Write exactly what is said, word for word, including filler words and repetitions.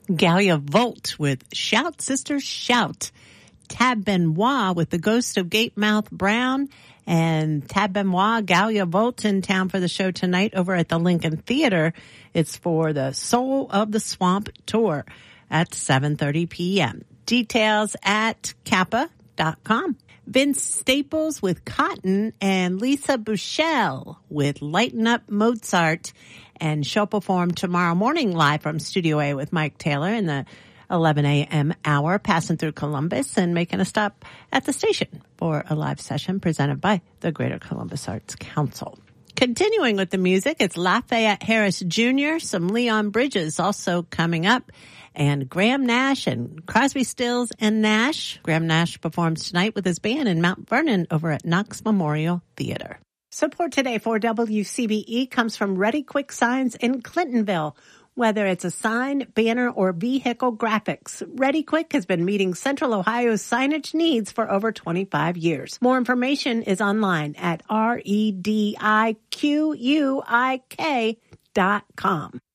Galia Volt with Shout Sister Shout. Tab Benoit with The Ghost of Gatemouth Brown. And Tab Benoit, Galia Volt in town for the show tonight over at the Lincoln Theater. It's for the Soul of the Swamp tour at seven thirty p.m. Details at kappa dot com. Vince Staples with Cotton and Lisa Bushell with Lighten Up Mozart. And she'll perform tomorrow morning live from Studio A with Mike Taylor in the eleven a.m. hour, passing through Columbus and making a stop at the station for a live session presented by the Greater Columbus Arts Council. Continuing with the music, it's Lafayette Harris Junior, some Leon Bridges also coming up, and Graham Nash and Crosby, Stills and Nash. Graham Nash performs tonight with his band in Mount Vernon over at Knox Memorial Theater. Support today for W C B E comes from Ready Quick Signs in Clintonville. Whether it's a sign, banner, or vehicle graphics, Ready Quick has been meeting Central Ohio's signage needs for over twenty-five years. More information is online at R E D I Q U I K dot com.